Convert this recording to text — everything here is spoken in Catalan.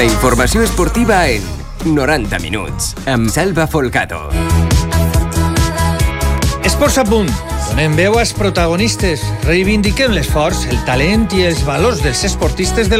La informació esportiva en 90 minuts, amb Salva Folcato. Esports a punt. Donem veu als protagonistes. Reivindiquem l'esforç, el talent i els valors dels esportistes de